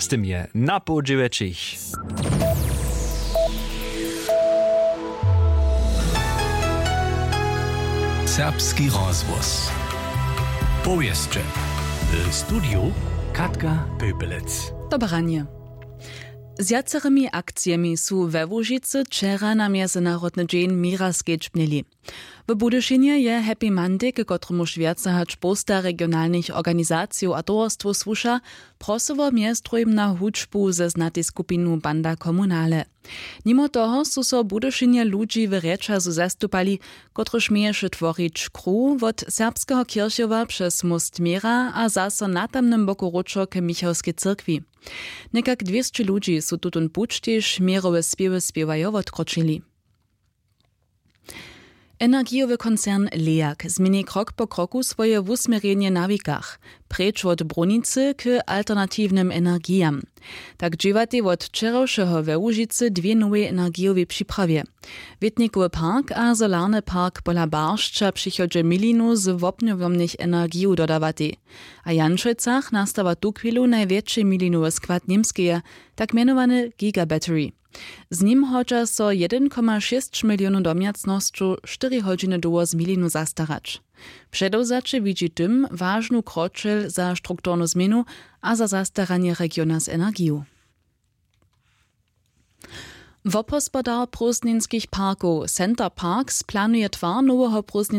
z tym je na po 9. Serbski rozwoz. Powieszcze. W studiu Katka Pöpelec. Dobranie. Z jacerymi akcjami su we Łužicy wczera na Międzynarodny Dzień Mira skečbnili. W Budyšinie je Happy Monday, k kotremuž viacahać posta regionalnych organizacji a towarstwo słuša, prosowo miestrujim na hudžbu ze znatej skupinu Banda Komunale. Mimo toho su so Budyšinie ludzi w rečazu zastupali, kotrež mieješe tvorić kru od serbskeho kirchowa przez most Mira a zaso na tamnym boku ručo k Michalskiej cyrkwi. Nekak 200 ludzi su tutun puč tež Mirowe spiewy spiewajo odkročili. Energijowy koncern LEAG zmieni krok po kroku swoje wusmierenie na wikach, precz od brunicy k alternatywnym energijam. Tak dziewate od wczorajszego we Łužicy dwie nowe energijowe przyprawie. Wietnikowy park a solarny park pola Barszcza przychodzi milinu z wopniowomnych energijów dodawati. A Janšojcach nastawa tu chwilu największy milinowy skład niemskie, tak mianowany gigabattery. Z nim chodza so 1,6 milionów domjacnościu 4 godziny długo z milinu zastarać. Przedowzacze widzi tym ważną kroczel za strukturną zmianu a za zastaranie regiona z energiją. Wopospodar prózdninskich parków Center Parks planuje twar nowego